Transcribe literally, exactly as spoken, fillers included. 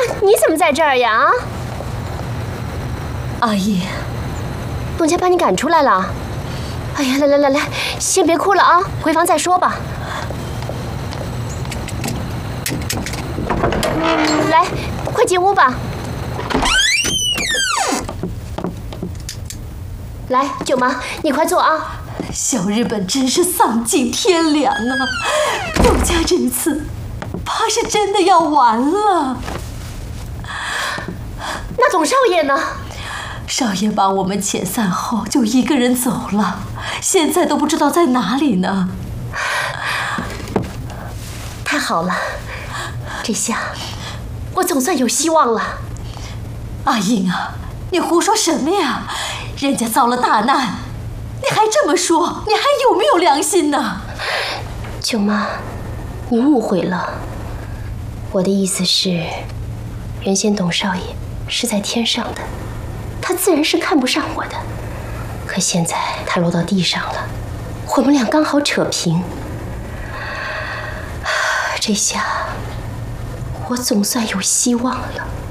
你怎么在这儿呀？啊， 阿姨， 董家把你赶出来了。哎呀，来来来来，先别哭了啊，回房再说吧。来，快进屋吧。来，舅妈，你快坐啊。 小日本真是丧尽天良啊！董家这一次，怕是真的要完了。 那董少爷呢？ 少爷把我们遣散后就一个人走了，现在都不知道在哪里呢。 太好了，这下我总算有希望了。 阿英啊，你胡说什么呀？人家遭了大难，你还这么说，你还有没有良心呢？ 舅妈，你误会了。我的意思是，原先董少爷是在天上的，他自然是看不上我的。可现在他落到地上了，我们俩刚好扯平。这下我总算有希望了。